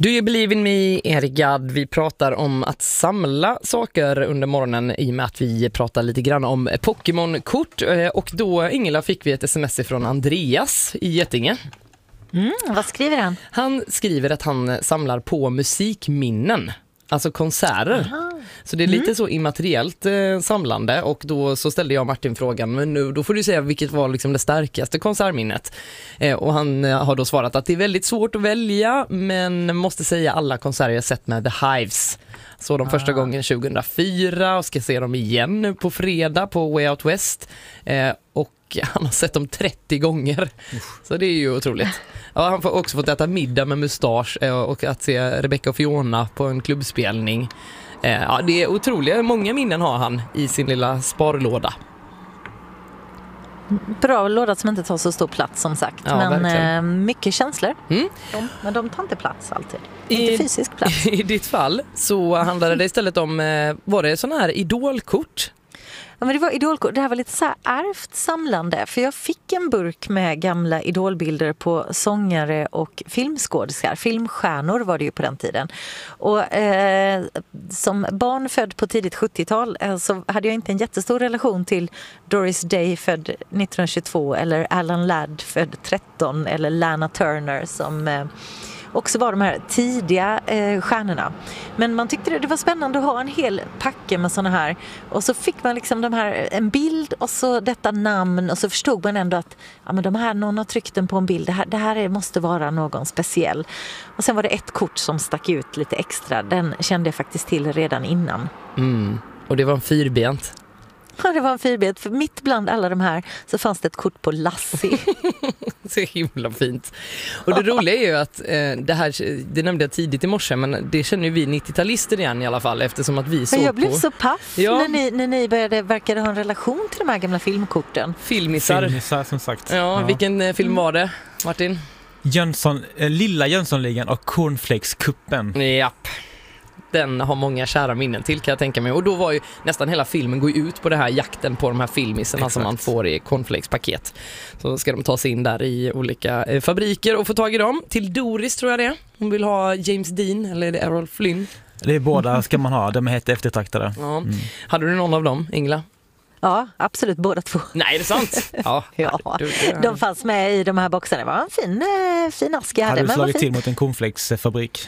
Do you believe in me, Erik Gadd? Vi pratar om att samla saker under morgonen i och med att vi pratar lite grann om Pokémon-kort. Och då, Ingela, fick vi ett sms från Andreas i Getinge. Vad skriver han? Han skriver att han samlar på musikminnen. Alltså konserter. Aha. Så det är lite så immateriellt samlande. Och då så ställde jag Martin frågan, men nu, då får du säga vilket var liksom det starkaste konsertminnet. Och han har då svarat att det är väldigt svårt att välja, men måste säga alla konserter jag sett med The Hives. Så de första gången 2004 och ska se dem igen nu på fredag på Way Out West. Och han har sett dem 30 gånger. Så det är ju otroligt. Ja, han har också fått äta middag med mustasch och att se Rebecca och Fiona på en klubbspelning. Ja, det är otroliga. Många minnen har han i sin lilla sparlåda. Bra låda som inte tar så stor plats som sagt. Ja, men mycket känslor. Men de tar inte plats alltid. Inte fysisk plats. I ditt fall så handlade det istället om, var det sådana här idolkort? Ja, men det var idolkort. Det här var lite så här ärvt samlande. För jag fick en burk med gamla idolbilder på sångare och filmskådespelare. Filmstjärnor var det ju på den tiden. Och som barn född på tidigt 70-tal så hade jag inte en jättestor relation till Doris Day född 1922 eller Alan Ladd född 13 eller Lana Turner som också var de här tidiga stjärnorna. Men man tyckte det var spännande att ha en hel packe med såna här. Och så fick man liksom de här, en bild och så detta namn. Och så förstod man ändå att ja, men de här, någon har tryckt den på en bild. Det här måste vara någon speciell. Och sen var det ett kort som stack ut lite extra. Den kände jag faktiskt till redan innan. Och det var en fyrbent. Ja, det var en fyrbent. För mitt bland alla de här så fanns det ett kort på Lassie. Så himla fint. Och det roliga är ju att det nämnde jag tidigt i morse, men det känner ju vi 90-talister igen i alla fall, eftersom att vi såg på... Jag blev så paff när ni verkade ha en relation till de här gamla filmkorten. Filmisar som sagt. Ja, vilken film var det, Martin? Lilla Jönssonligan och Cornflakes-kuppen. Japp. Den har många kära minnen till, kan jag tänka mig. Och då var ju nästan hela filmen går ut på det här jakten på de här filmisarna som man får i cornflakes-paket. Så ska de ta sig in där i olika fabriker och få tag i dem. Till Doris tror jag det. Hon vill ha James Dean eller är det Errol Flynn? Det är båda ska man ha, de är helt eftertraktade. Ja. Hade du någon av dem, Ingela? Ja, absolut, båda två. Nej, är det sant? Ja. De fanns med i de här boxarna. Det var en fin ask jag hade. Hade du slagit till mot en cornflakes-fabrik?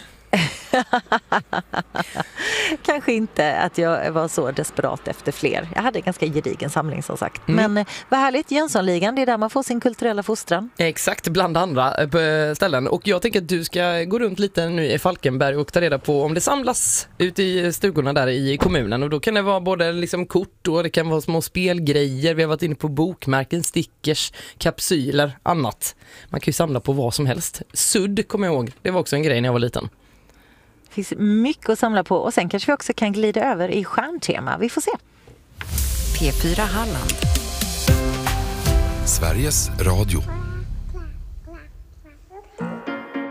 Kanske inte att jag var så desperat efter fler. Jag hade en ganska gedigen samling som sagt. Men vad härligt, Jönssonligan, det är där man får sin kulturella fostran. Exakt, bland andra ställen. Och jag tänker att du ska gå runt lite nu i Falkenberg och ta reda på om det samlas ut i stugorna där i kommunen. Och då kan det vara både liksom kort och det kan vara små spelgrejer. Vi har varit inne på bokmärken, stickers, kapsyler, annat. Man kan ju samla på vad som helst. Sudd kommer jag ihåg, det var också en grej när jag var liten. Det finns mycket att samla på och sen kanske vi också kan glida över i stjärntema. Vi får se. P4 Halland. Sveriges Radio.